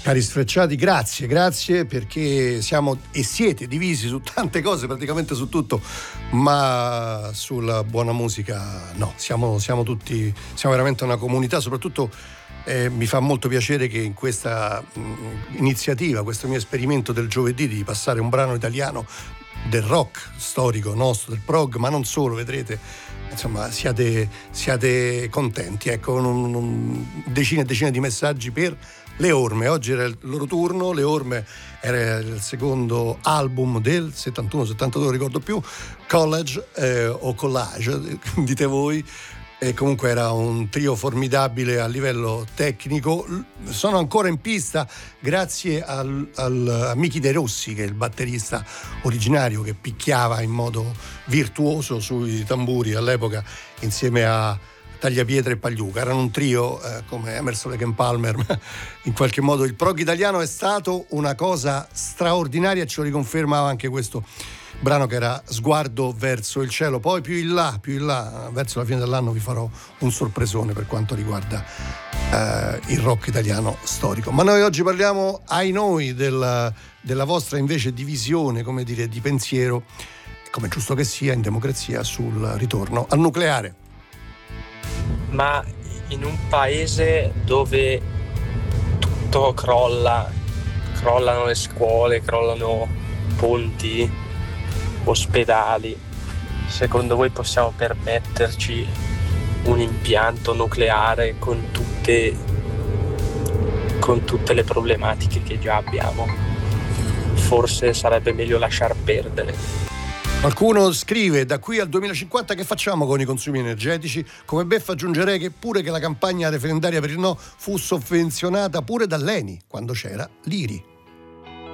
Cari sfrecciati, grazie perché siamo e siete divisi su tante cose, praticamente su tutto, ma sulla buona musica no, siamo tutti, siamo veramente una comunità. Soprattutto mi fa molto piacere che in questa iniziativa, questo mio esperimento del giovedì di passare un brano italiano del rock storico nostro, del prog, ma non solo, vedrete, insomma, siate contenti. Ecco, decine e decine di messaggi per Le Orme. Oggi era il loro turno. Le Orme era il secondo album del 71-72, non ricordo più, College o Collage, dite voi. E comunque era un trio formidabile a livello tecnico. Sono ancora in pista grazie a Michi De Rossi, che è il batterista originario, che picchiava in modo virtuoso sui tamburi all'epoca insieme a Tagliapietre e Pagliuca. Erano un trio come Emerson, Lake and Palmer, ma in qualche modo il prog italiano è stato una cosa straordinaria, ce lo riconfermava anche questo brano che era Sguardo verso il cielo. Poi più in là, verso la fine dell'anno vi farò un sorpresone per quanto riguarda il rock italiano storico. Ma noi oggi parliamo, ai noi, della vostra invece divisione, come dire, di pensiero, come giusto che sia in democrazia, sul ritorno al nucleare. Ma in un paese dove tutto crollano le scuole, crollano ponti, ospedali, secondo voi possiamo permetterci un impianto nucleare con tutte le problematiche che già abbiamo? Forse sarebbe meglio lasciar perdere. Qualcuno scrive: da qui al 2050 che facciamo con i consumi energetici? Come beffa aggiungerei che pure che la campagna referendaria per il no fu sovvenzionata pure dall'ENI quando c'era l'IRI.